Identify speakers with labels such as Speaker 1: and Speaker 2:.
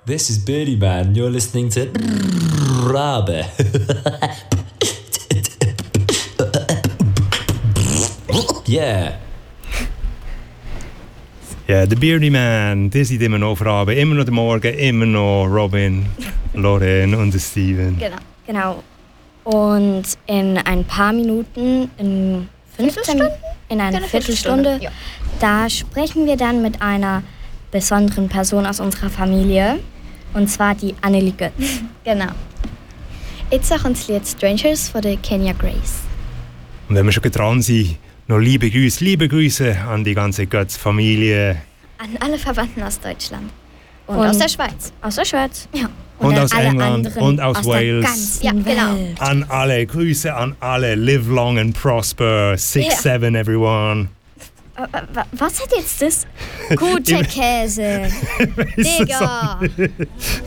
Speaker 1: This is Birdie Man. You're listening to Rabe. Yeah.
Speaker 2: Ja, der Beardy Man, die sind immer noch auf Rabe. Immer noch der Morgen, immer noch Robin, Lorraine und Steven.
Speaker 3: Genau. Und in ein paar Minuten, in 15 Minuten, in einer Viertelstunde,
Speaker 4: ja.
Speaker 3: Da sprechen wir dann mit einer besonderen Person aus unserer Familie. Und zwar die Annelie Götz.
Speaker 4: Genau. Jetzt auch uns Lied Strangers von der Kenya Grace.
Speaker 2: Und wenn wir schon dran sind, noch liebe Grüße an die ganze Götz-Familie.
Speaker 4: An alle Verwandten aus Deutschland. Und aus der Schweiz.
Speaker 3: Aus der Schweiz.
Speaker 4: Ja.
Speaker 2: Und
Speaker 3: an
Speaker 2: aus
Speaker 3: alle
Speaker 2: England
Speaker 3: anderen
Speaker 2: und aus
Speaker 3: aus
Speaker 2: Wales.
Speaker 3: Der ganzen
Speaker 4: Ja, genau.
Speaker 3: Welt.
Speaker 2: An alle, Grüße an alle. Live long and prosper. 6-7 everyone.
Speaker 3: Was hat jetzt das? Guter Käse.
Speaker 2: Ist das
Speaker 4: Digga.